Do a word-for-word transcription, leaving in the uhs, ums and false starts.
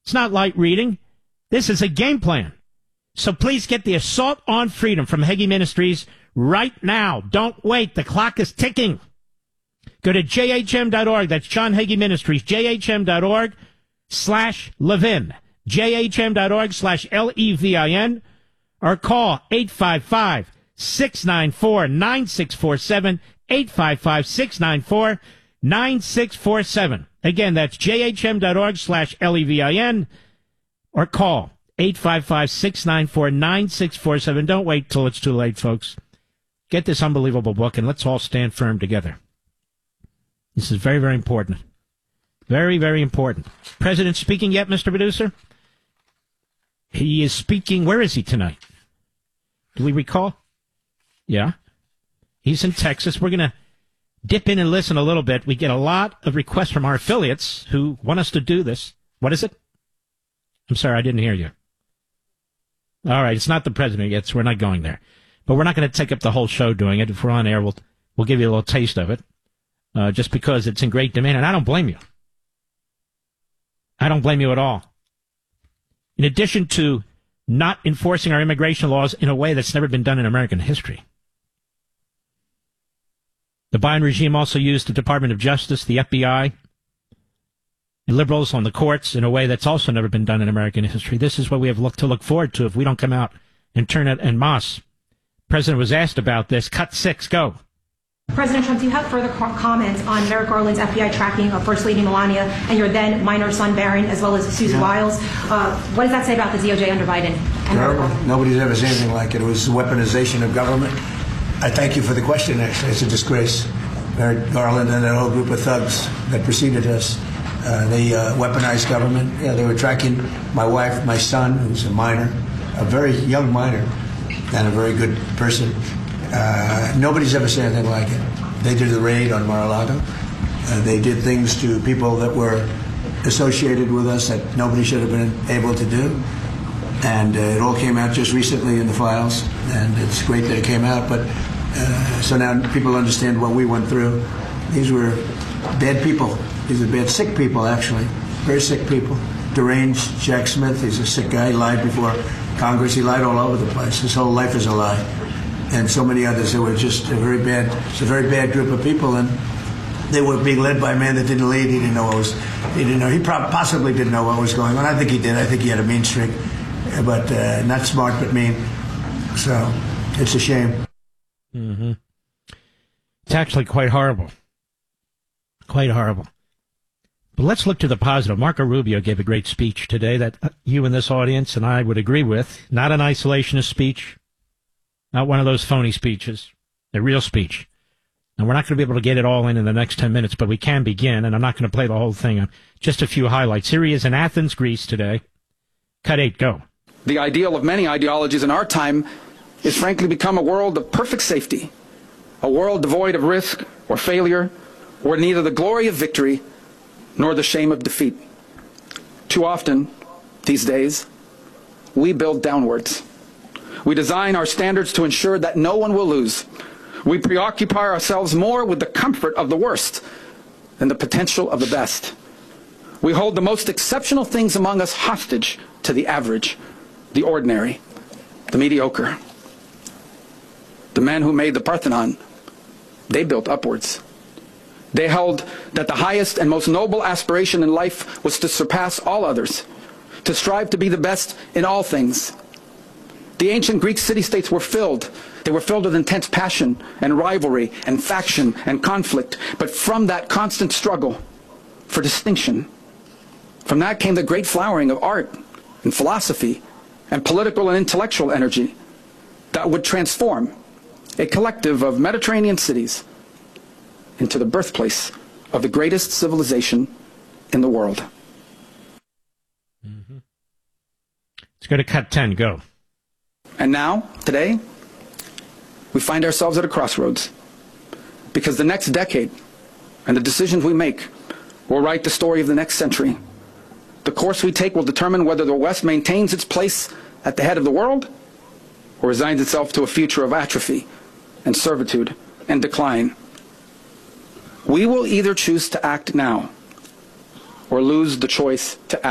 It's not light reading. This is a game plan. So please get the Assault on Freedom from Hagee Ministries right now. Don't wait. The clock is ticking. Go to J H M dot org. That's John Hagee Ministries. J H M dot org slash Levin. J H M dot org slash L E V I N. Or call eight five five, six nine four, nine six four seven. eight five five, six nine four, nine six four seven. Again, that's J H M dot org slash L E V I N. Or call eight five five, six nine four, nine six four seven. Don't wait till it's too late, folks. Get this unbelievable book, and let's all stand firm together. This is very, very important. Very, very important. President speaking yet, Mister Producer? He is speaking. Where is he tonight? Do we recall? Yeah. He's in Texas. We're going to dip in and listen a little bit. We get a lot of requests from our affiliates who want us to do this. What is it? I'm sorry, I didn't hear you. All right, it's not the president yet, so we're not going there. But we're not going to take up the whole show doing it. If we're on air, we'll, we'll give you a little taste of it, uh, just because it's in great demand. And I don't blame you. I don't blame you at all. In addition to not enforcing our immigration laws in a way that's never been done in American history, the Biden regime also used the Department of Justice, the F B I, and liberals on the courts in a way that's also never been done in American history. This is what we have look to look forward to if we don't come out and turn it en masse. The president was asked about this. Cut six, go. President Trump, do you have further co- comments on Merrick Garland's F B I tracking of First Lady Melania and your then minor son Barron, as well as Susan yeah. Wiles? Uh, what does that say about the D O J under Biden? And Nobody's ever seen anything like it. It was weaponization of government. I thank you for the question, actually. It's a disgrace. Merrick Garland and that whole group of thugs that preceded us, uh, they uh, weaponized government. Yeah, they were tracking my wife, my son, who's a minor, a very young minor, and a very good person. Uh, nobody's ever seen anything like it. They did the raid on Mar-a-Lago. Uh, they did things to people that were associated with us that nobody should have been able to do. And uh, it all came out just recently in the files, and it's great that it came out. But uh, so now people understand what we went through. These were bad people. These are bad, sick people, actually. Very sick people. Deranged Jack Smith, he's a sick guy. He lied before Congress. He lied all over the place. His whole life is a lie. And so many others that were just a very bad, it's a very bad group of people, and they were being led by a man that didn't lead. He didn't know what was, he didn't know, he probably possibly didn't know what was going on. I think he did. I think he had a mean streak, but uh, not smart, but mean. So it's a shame. Mm-hmm. It's actually quite horrible. Quite horrible. But let's look to the positive. Marco Rubio gave a great speech today that you in this audience and I would agree with. Not an isolationist speech. Not one of those phony speeches, a real speech. And we're not going to be able to get it all in in the next ten minutes, but we can begin, and I'm not going to play the whole thing. Just a few highlights. Here he is in Athens, Greece today. Cut eight, go. The ideal of many ideologies in our time is frankly become a world of perfect safety, a world devoid of risk or failure, or neither the glory of victory nor the shame of defeat. Too often, these days, we build downwards. We design our standards to ensure that no one will lose. We preoccupy ourselves more with the comfort of the worst than the potential of the best. We hold the most exceptional things among us hostage to the average, the ordinary, the mediocre. The men who made the Parthenon, they built upwards. They held that the highest and most noble aspiration in life was to surpass all others, to strive to be the best in all things. The ancient Greek city-states were filled. They were filled with intense passion and rivalry and faction and conflict. But from that constant struggle for distinction, from that came the great flowering of art and philosophy and political and intellectual energy that would transform a collective of Mediterranean cities into the birthplace of the greatest civilization in the world. Mm-hmm. Let's go to cut ten, go. And now, today, we find ourselves at a crossroads, because the next decade and the decisions we make will write the story of the next century. The course we take will determine whether the West maintains its place at the head of the world or resigns itself to a future of atrophy and servitude and decline. We will either choose to act now or lose the choice to act.